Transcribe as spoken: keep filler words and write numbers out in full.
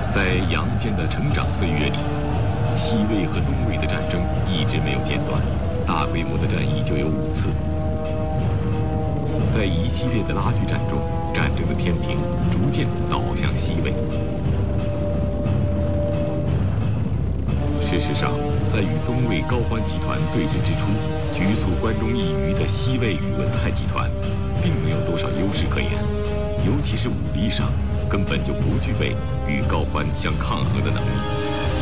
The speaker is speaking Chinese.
在杨坚的成长岁月里，西魏和东魏的战争一直没有间断，大规模的战役就有五次。在一系列的拉锯战中，战争的天平逐渐倒向西魏。事实上，在与东魏高欢集团对峙之初，局促关中一隅的西魏宇文泰集团，并没有多少优势可言，尤其是武力上，根本就不具备与高欢相抗衡的能力。